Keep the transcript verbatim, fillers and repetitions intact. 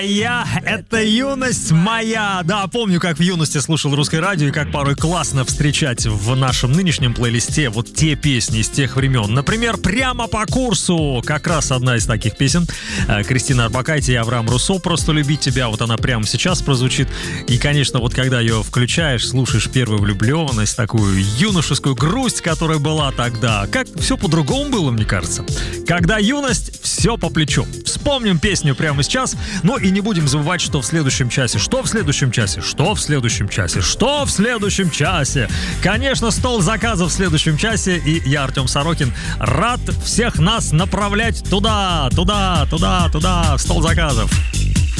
Я — это юность моя. Да, помню, как в юности слушал русское радио и как порой классно встречать в нашем нынешнем плейлисте вот те песни из тех времен. Например, «Прямо по курсу». Как раз одна из таких песен. Кристина Орбакайте и Авраам Руссо «Просто любить тебя». Вот она прямо сейчас прозвучит. И, конечно, вот когда ее включаешь, слушаешь первую влюбленность, такую юношескую грусть, которая была тогда. Как все по-другому было, мне кажется. Когда юность, все по плечу. Вспомним песню прямо сейчас. Ну и не будем забывать, что в следующем часе. Что в следующем часе? Что в следующем часе? Что в следующем часе? Конечно, стол заказов в следующем часе. И я, Артем Сорокин, рад всех нас направлять туда, туда, туда, туда, в стол заказов.